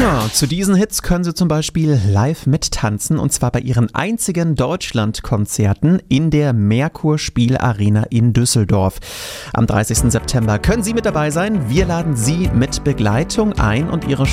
Ja, zu diesen Hits können Sie zum Beispiel live mittanzen, und zwar bei Ihren einzigen Deutschlandkonzerten in der Merkur Spielarena in Düsseldorf. Am 30. September können Sie mit dabei sein. Wir laden Sie mit Begleitung ein und Ihre